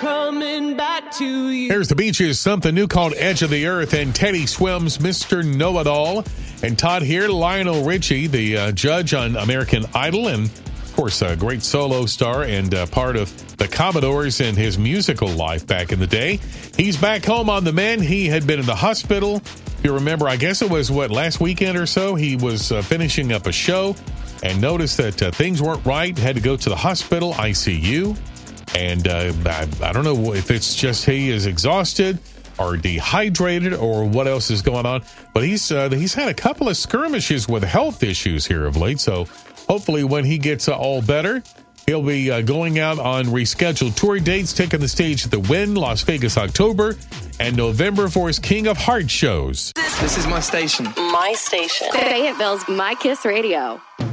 coming back to you. Here's the Beaches, something new called Edge of the Earth, and Teddy Swims, Mr. Know-It-All. And Todd here, Lionel Richie, the judge on American Idol, and of course, a great solo star and part of the Commodores in his musical life back in the day. He's back home on the mend. He had been in the hospital. If you remember, I guess it was, last weekend or so, he was finishing up a show and noticed that things weren't right, had to go to the hospital, ICU. And I don't know if it's just he is exhausted or dehydrated or what else is going on. But he's had a couple of skirmishes with health issues here of late. So hopefully when he gets all better, he'll be going out on rescheduled tour dates, taking the stage at the Wynn, Las Vegas, October, and November for his King of Hearts shows. This is my station. My station. Fayetteville's My Kiss Radio.